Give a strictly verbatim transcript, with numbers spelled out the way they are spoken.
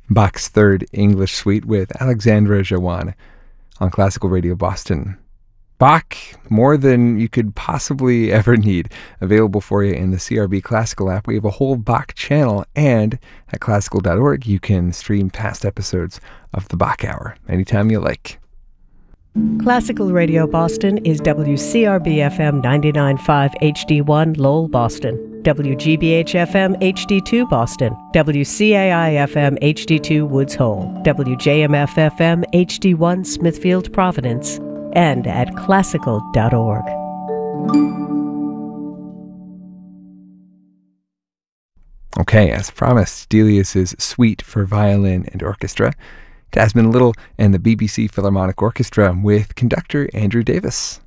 Bach's Third English Suite with Alexandra Jawan on Classical Radio Boston. Bach, more than you could possibly ever need, available for you in the C R B Classical app. We have a whole Bach channel, and at classical dot org you can stream past episodes of the Bach Hour anytime you like. Classical Radio Boston is W C R B F M ninety-nine point five H D one Lowell, Boston, W G B H F M H D two Boston, W C A I F M H D two Woods Hole, W J M F F M H D one Smithfield, Providence, and at classical dot org. Okay, as promised, Delius's Suite for Violin and Orchestra, Desmond Little and the B B C Philharmonic Orchestra with conductor Andrew Davis.